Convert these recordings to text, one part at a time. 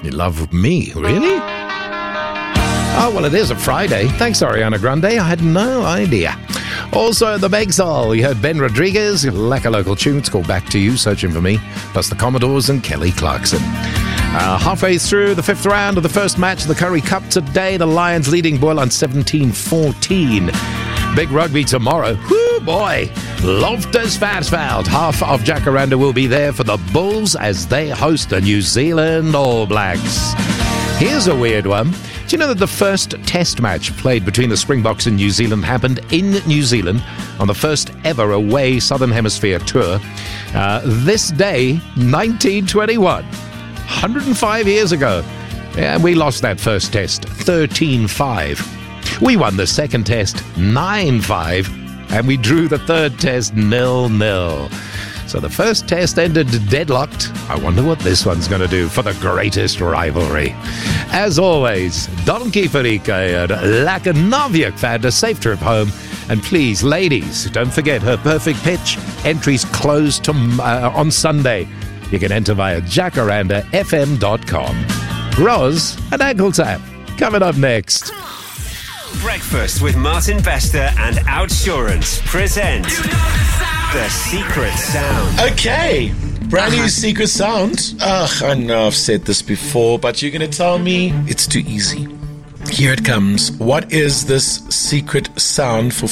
You love me, really? Oh, well, it is a Friday. Thanks, Ariana Grande. I had no idea. Also, the Big Soul. You heard Ben Rodriguez, like a local tune. It's called Back to You, Searching for Me, plus the Commodores and Kelly Clarkson. Halfway through the fifth round of the first match of the Currie Cup today, the Lions leading Boylan 17-14. Big rugby tomorrow. Whoo, boy. Loftus Versfeld. Half of Jacaranda will be there for the Bulls as they host the New Zealand All Blacks. Here's a weird one. Do you know that the first test match played between the Springboks and New Zealand happened in New Zealand on the first ever away Southern Hemisphere tour? This day, 1921, 105 years ago. Yeah, we lost that first test, 13-5. We won the second test, 9-5, and we drew the third test, 0-0. So the first test ended deadlocked. I wonder what this one's going to do for the greatest rivalry. As always, Donkey Farica and Lakanavik found a safe trip home. And please, ladies, don't forget her perfect pitch. Entries closed on Sunday. You can enter via jacarandafm.com. Roz and Ankle Tap coming up next. Breakfast with Martin Bester and Outsurance present The Secret Sound. Okay, brand new Secret Sound. I know I've said this before, but you're going to tell me it's too easy. Here it comes. What is this secret sound for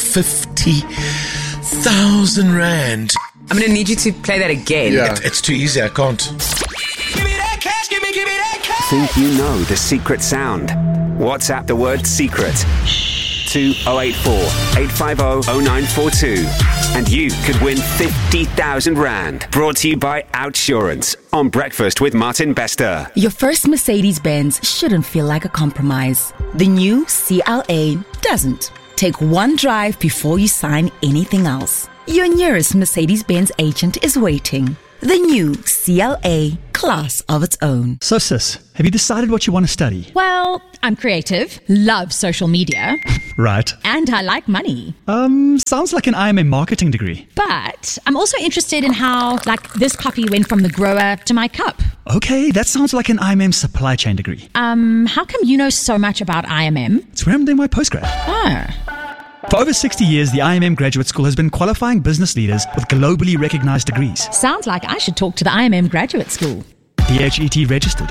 50,000 Rand? I'm going to need you to play that again. Yeah, it's too easy. I can't. Give me that cash, give me that cash. Think you know the secret sound? WhatsApp the word secret to 084 850 0942 and you could win 50,000 Rand. Brought to you by Outsurance on Breakfast with Martin Bester. Your first Mercedes-Benz shouldn't feel like a compromise. The new CLA doesn't. Take one drive before you sign anything else. Your nearest Mercedes-Benz agent is waiting. The new CLA, class of its own. So sis, have you decided what you want to study? Well, I'm creative, love social media. Right. And I like money. Sounds like an IMM marketing degree. But I'm also interested in how, this coffee went from the grower to my cup. Okay, that sounds like an IMM supply chain degree. How come you know so much about IMM? It's where I'm doing my postgrad. Oh. For over 60 years, the IMM Graduate School has been qualifying business leaders with globally recognized degrees. Sounds like I should talk to the IMM Graduate School. DHET registered.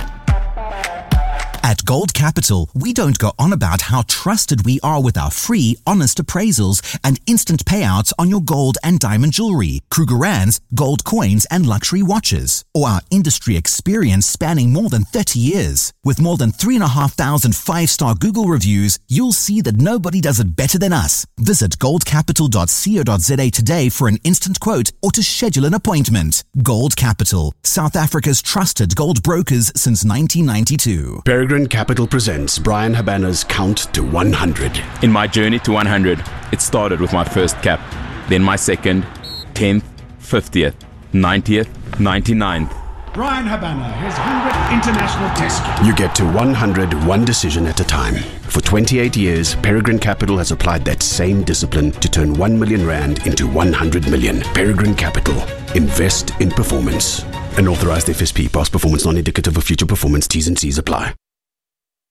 At Gold Capital, we don't go on about how trusted we are with our free, honest appraisals and instant payouts on your gold and diamond jewelry, Krugerrands, gold coins and luxury watches, or our industry experience spanning more than 30 years. With more than 3,500 five-star Google reviews, you'll see that nobody does it better than us. Visit goldcapital.co.za today for an instant quote or to schedule an appointment. Gold Capital, South Africa's trusted gold brokers since 1992. Peregrine Capital presents Brian Habana's Count to 100. In my journey to 100, it started with my first cap, then my second, 10th, 50th, 90th, 99th. Brian Habana, his 100th international test cap. You get to 100 one decision at a time. For 28 years, Peregrine Capital has applied that same discipline to turn 1 million Rand into 100 million. Peregrine Capital. Invest in performance. An authorized FSP. Past performance non-indicative of future performance. T's and C's apply.